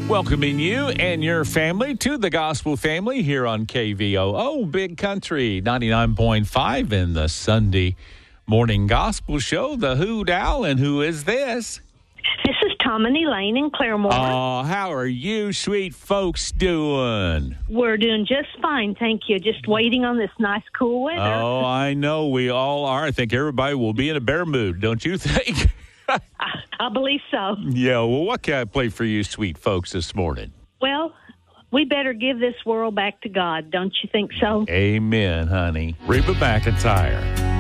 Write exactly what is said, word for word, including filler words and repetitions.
Welcoming you and your family to the Gospel Family here on K V O O Big Country ninety-nine point five in the Sunday Morning Gospel Show. The Hoot Owl, and who is this? This is Tom and Elaine in Claremore. Oh, how are you sweet folks doing? We're doing just fine, thank you. Just waiting on this nice, cool weather. Oh, I know we all are. I think everybody will be in a bear mood, don't you think? I, I believe so. Yeah, well, what can I play for you sweet folks this morning? Well, we better give this world back to God, don't you think so? Amen, honey. Reba McEntire.